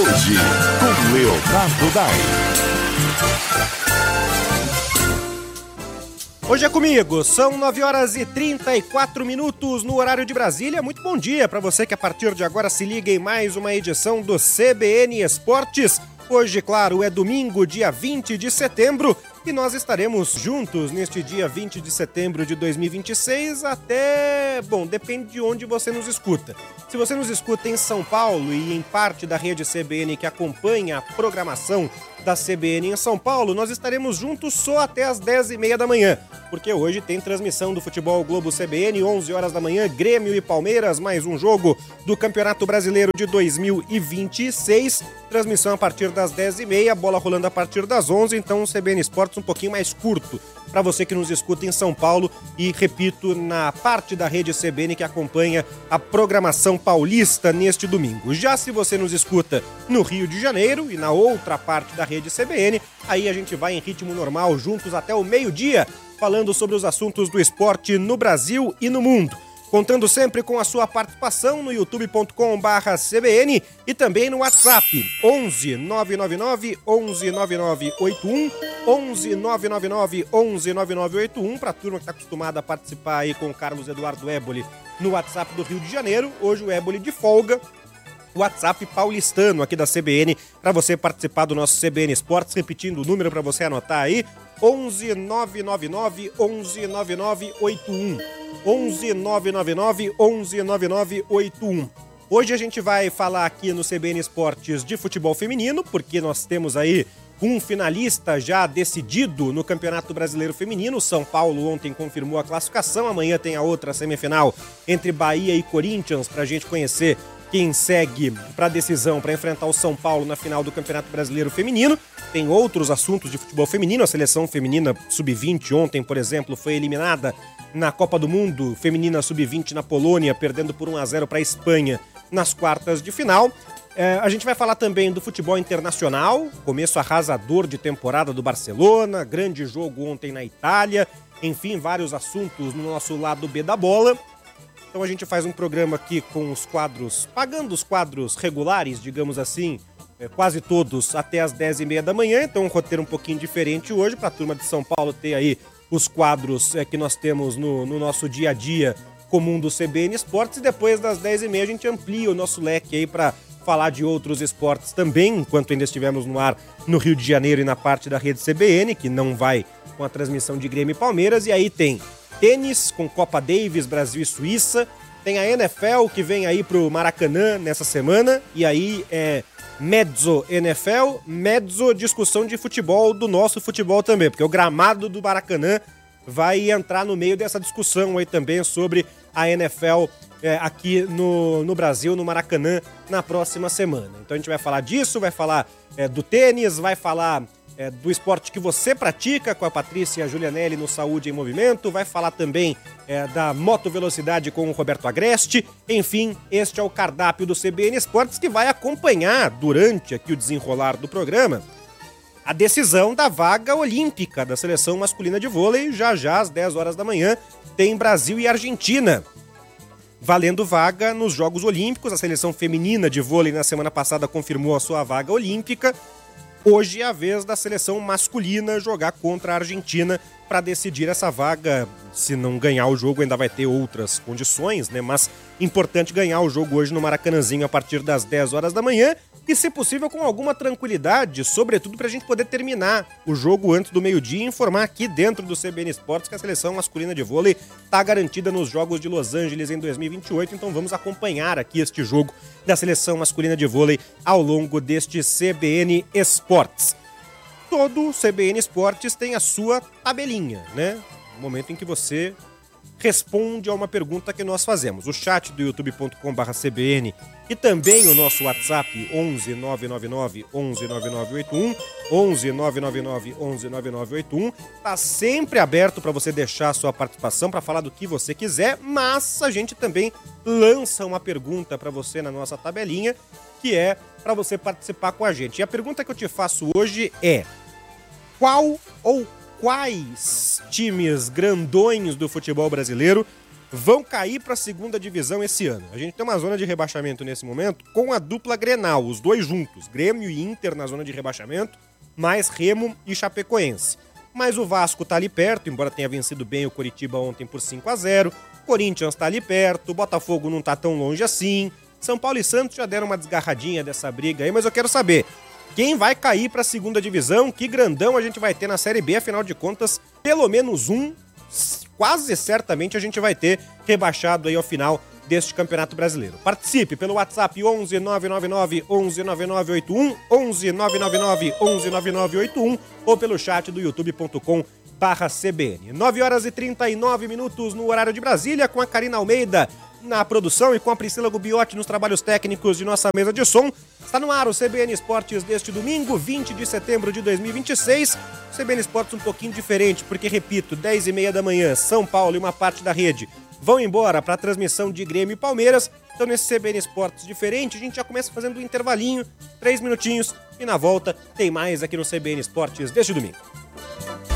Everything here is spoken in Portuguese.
Hoje, com Leonardo Dai. Hoje é comigo, são 9 horas e 34 minutos no horário de Brasília. Muito bom dia para você que a partir de agora se liga em mais uma edição do CBN Esportes. Hoje, claro, é domingo, dia 20 de setembro, e nós estaremos juntos neste dia 20 de setembro de 2026 até... Bom, depende de onde você nos escuta. Se você nos escuta em São Paulo e em parte da rede CBN que acompanha a programação da CBN em São Paulo, nós estaremos juntos só até as 10h30 da manhã, porque hoje tem transmissão do Futebol Globo CBN, 11 horas da manhã, Grêmio e Palmeiras, mais um jogo do Campeonato Brasileiro de 2026, transmissão a partir das 10h30, bola rolando a partir das 11h, então o CBN Esportes um pouquinho mais curto para você que nos escuta em São Paulo e, repito, na parte da rede CBN que acompanha a programação paulista neste domingo. Já se você nos escuta no Rio de Janeiro e na outra parte da rede CBN, aí a gente vai em ritmo normal, juntos até o meio-dia, falando sobre os assuntos do esporte no Brasil e no mundo. Contando sempre com a sua participação no youtube.com/CBN e também no WhatsApp 11 999 11 9981 11 999 11 9981 para a turma que está acostumada a participar aí com o Carlos Eduardo Éboli no WhatsApp do Rio de Janeiro. Hoje o Éboli de folga. WhatsApp paulistano aqui da CBN para você participar do nosso CBN Esportes, repetindo o número para você anotar aí, 11 999 11 9981 11 999 11 9981. Hoje a gente vai falar aqui no CBN Esportes de futebol feminino, porque nós temos aí um finalista já decidido no Campeonato Brasileiro Feminino. São Paulo ontem confirmou a classificação, amanhã tem a outra semifinal entre Bahia e Corinthians para a gente conhecer quem segue para a decisão para enfrentar o São Paulo na final do Campeonato Brasileiro Feminino. Tem outros assuntos de futebol feminino. A seleção feminina sub-20 ontem, por exemplo, foi eliminada na Copa do Mundo feminina sub-20 na Polônia, perdendo por 1-0 para a Espanha nas quartas de final. A gente vai falar também do futebol internacional, começo arrasador de temporada do Barcelona, grande jogo ontem na Itália, enfim, vários assuntos no nosso lado B da bola. Então a gente faz um programa aqui com os quadros, pagando os quadros regulares, digamos assim, quase todos até as 10h30 da manhã, então um roteiro um pouquinho diferente hoje, para a turma de São Paulo ter aí os quadros que nós temos no nosso dia a dia comum do CBN Esportes, e depois das 10h30 a gente amplia o nosso leque aí para falar de outros esportes também, enquanto ainda estivermos no ar no Rio de Janeiro e na parte da rede CBN, que não vai com a transmissão de Grêmio e Palmeiras, e aí tem tênis com Copa Davis, Brasil e Suíça, tem a NFL que vem aí pro Maracanã nessa semana, e aí é mezzo NFL, mezzo discussão de futebol, do nosso futebol também, porque o gramado do Maracanã vai entrar no meio dessa discussão aí também sobre a NFL aqui no Brasil, no Maracanã, na próxima semana. Então a gente vai falar disso, vai falar do tênis, vai falar do esporte que você pratica com a Patrícia Julianelli no Saúde em Movimento, vai falar também da motovelocidade com o Roberto Agreste. Enfim, este é o cardápio do CBN Esportes, que vai acompanhar durante aqui o desenrolar do programa a decisão da vaga olímpica da seleção masculina de vôlei. Já às 10 horas da manhã tem Brasil e Argentina valendo vaga nos Jogos Olímpicos. A seleção feminina de vôlei na semana passada confirmou a sua vaga olímpica. Hoje é a vez da seleção masculina jogar contra a Argentina para decidir essa vaga. Se não ganhar o jogo, ainda vai ter outras condições, né? Mas importante ganhar o jogo hoje no Maracanãzinho a partir das 10 horas da manhã. E, se possível, com alguma tranquilidade, sobretudo para a gente poder terminar o jogo antes do meio-dia e informar aqui dentro do CBN Esportes que a seleção masculina de vôlei está garantida nos Jogos de Los Angeles em 2028. Então vamos acompanhar aqui este jogo da seleção masculina de vôlei ao longo deste CBN Esportes. Todo CBN Esportes tem a sua tabelinha, né? No momento em que você responde a uma pergunta que nós fazemos. O chat do youtube.com/CBN e também o nosso WhatsApp 11 999 11 9981 11 999 11 9981 tá sempre aberto para você deixar a sua participação, para falar do que você quiser, mas a gente também lança uma pergunta para você na nossa tabelinha, que é para você participar com a gente. E a pergunta que eu te faço hoje é: qual ou quais times grandões do futebol brasileiro vão cair para a segunda divisão esse ano. A gente tem uma zona de rebaixamento nesse momento com a dupla Grenal, os dois juntos, Grêmio e Inter na zona de rebaixamento, mais Remo e Chapecoense. Mas o Vasco tá ali perto, embora tenha vencido bem o Coritiba ontem por 5-0, Corinthians tá ali perto, o Botafogo não tá tão longe assim, São Paulo e Santos já deram uma desgarradinha dessa briga aí, mas eu quero saber, quem vai cair para a segunda divisão, que grandão a gente vai ter na Série B, afinal de contas, pelo menos um, quase certamente a gente vai ter rebaixado aí ao final deste Campeonato Brasileiro. Participe pelo WhatsApp 11 999 11 9981, 11 999 11 9981 ou pelo chat do youtube.com/CBN. 9h39 no horário de Brasília, com a Karina Almeida na produção e com a Priscila Gubiotti nos trabalhos técnicos de nossa mesa de som. Está no ar o CBN Esportes deste domingo, 20 de setembro de 2026. O CBN Esportes um pouquinho diferente, porque, repito, 10h30 da manhã, São Paulo e uma parte da rede vão embora para a transmissão de Grêmio e Palmeiras. Então, nesse CBN Esportes diferente, a gente já começa fazendo um intervalinho, 3 minutinhos, e na volta tem mais aqui no CBN Esportes deste domingo.